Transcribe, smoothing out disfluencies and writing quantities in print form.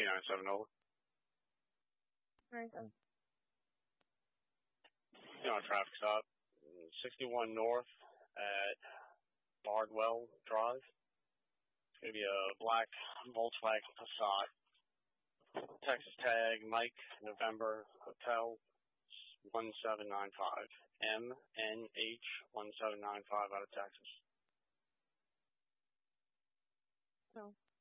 297 over. Right. Traffic stop. 61 north at Bardwell Drive. It's going to be a black Volkswagen Passat. Texas tag, Mike, November, Hotel, 1795. MNH 1795 out of Texas. No.